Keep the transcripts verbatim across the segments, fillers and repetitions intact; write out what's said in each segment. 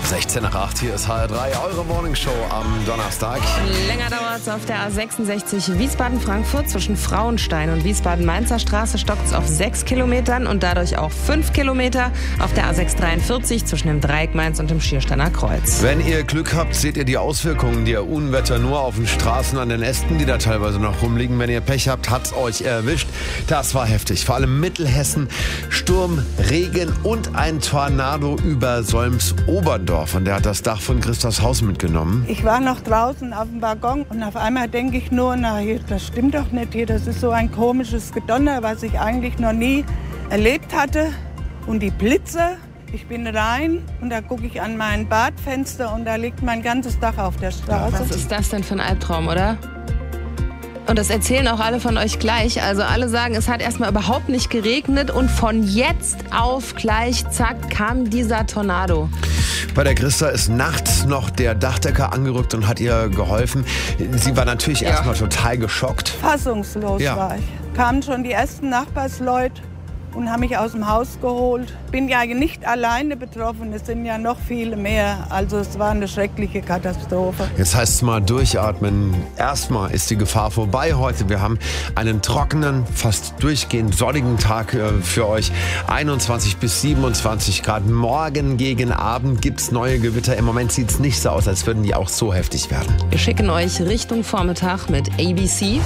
sechzehn nach acht, hier ist H R drei, eure Morningshow am Donnerstag. Länger dauert es auf der A sechsundsechzig Wiesbaden-Frankfurt zwischen Frauenstein und Wiesbaden-Mainzer Straße, stockt es auf sechs Kilometern und dadurch auch fünf Kilometer. Auf der A sechshundertdreiundvierzig zwischen dem Dreieck Mainz und dem Schiersteiner Kreuz. Wenn ihr Glück habt, seht ihr die Auswirkungen der Unwetter nur auf den Straßen an den Ästen, die da teilweise noch rumliegen. Wenn ihr Pech habt, hat's euch erwischt. Das war heftig. Vor allem Mittelhessen, Sturm, Regen und ein Tornado über Solms-Oberndorf. Und der hat das Dach von Christas Haus mitgenommen. Ich war noch draußen auf dem Balkon und auf einmal denke ich nur, na, hier, das stimmt doch nicht hier. Das ist so ein komisches Gedonner, was ich eigentlich noch nie erlebt hatte. Und die Blitze, ich bin rein und da gucke ich an mein Badfenster und da liegt mein ganzes Dach auf der Straße. Was ist das denn für ein Albtraum, oder? Und das erzählen auch alle von euch gleich. Also alle sagen, es hat erstmal überhaupt nicht geregnet und von jetzt auf gleich, zack, kam dieser Tornado. Bei der Christa ist nachts noch der Dachdecker angerückt und hat ihr geholfen. Sie war natürlich ja. erstmal total geschockt. Fassungslos ja. war ich. Kamen schon die ersten Nachbarsleute und haben mich aus dem Haus geholt. Bin ja nicht alleine betroffen, es sind ja noch viele mehr. Also es war eine schreckliche Katastrophe. Jetzt heißt es mal durchatmen. Erstmal ist die Gefahr vorbei heute. Wir haben einen trockenen, fast durchgehend sonnigen Tag für euch. einundzwanzig bis siebenundzwanzig Grad. Morgen gegen Abend gibt es neue Gewitter. Im Moment sieht es nicht so aus, als würden die auch so heftig werden. Wir schicken euch Richtung Vormittag mit A B C.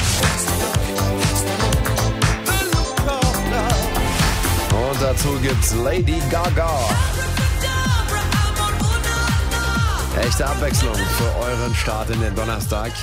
Dazu gibt's Lady Gaga. Echte Abwechslung für euren Start in den Donnerstag.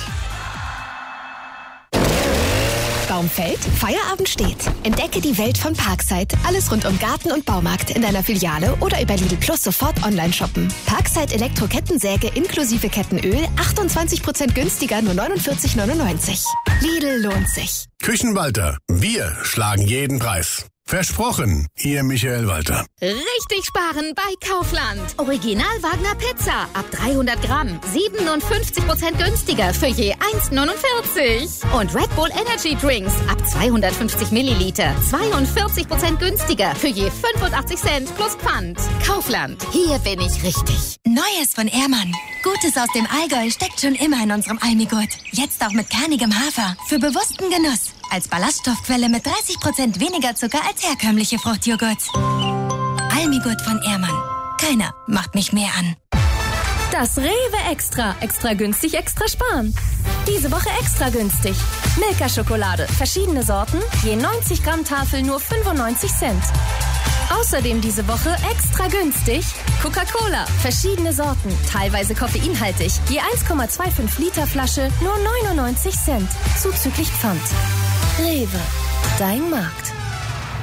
Baum fällt, Feierabend steht. Entdecke die Welt von Parkside. Alles rund um Garten und Baumarkt in deiner Filiale oder über Lidl Plus sofort online shoppen. Parkside Elektro-Kettensäge inklusive Kettenöl, achtundzwanzig Prozent günstiger, nur neunundvierzig neunundneunzig. Lidl lohnt sich. Küchenwalter, wir schlagen jeden Preis. Versprochen, Ihr Michael Walter. Richtig sparen bei Kaufland. Original Wagner Pizza ab dreihundert Gramm. siebenundfünfzig Prozent günstiger für je eins neunundvierzig. Und Red Bull Energy Drinks ab zweihundertfünfzig Milliliter. zweiundvierzig Prozent günstiger für je fünfundachtzig Cent plus Pfand. Kaufland, hier bin ich richtig. Neues von Ehrmann. Gutes aus dem Allgäu steckt schon immer in unserem Almigurt. Jetzt auch mit kernigem Hafer. Für bewussten Genuss. Als Ballaststoffquelle mit dreißig Prozent weniger Zucker als herkömmliche Fruchtjoghurt. Almigurt von Ehrmann. Keiner macht mich mehr an. Das Rewe Extra. Extra günstig, extra sparen. Diese Woche extra günstig. Milka-Schokolade. Verschiedene Sorten. Je neunzig Gramm Tafel nur fünfundneunzig Cent. Außerdem diese Woche extra günstig Coca-Cola, verschiedene Sorten, teilweise koffeinhaltig, je eins Komma fünfundzwanzig Liter Flasche, nur neunundneunzig Cent, zuzüglich Pfand. Rewe, dein Markt.